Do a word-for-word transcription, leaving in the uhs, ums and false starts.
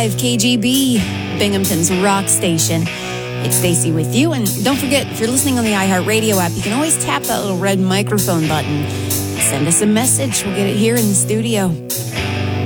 five K G B, Binghamton's rock station. It's Stacey with you, and don't forget, if you're listening on the iHeartRadio app, you can always tap that little red microphone button. Send us a message. We'll get it here in the studio.